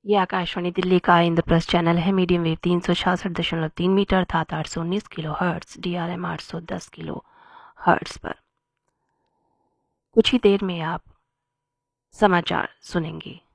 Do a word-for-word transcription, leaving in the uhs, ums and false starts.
ये आकाशवाणी दिल्ली का इंद्रप्रस्थ चैनल है। मीडियम वेव तीन सौ छियासठ दशमलव तीन मीटर अर्थात आठ सौ उन्नीस kilo hertz, D R M आठ सौ दस किलो हर्ट्स पर। कुछ ही देर में आप समाचार सुनेंगे।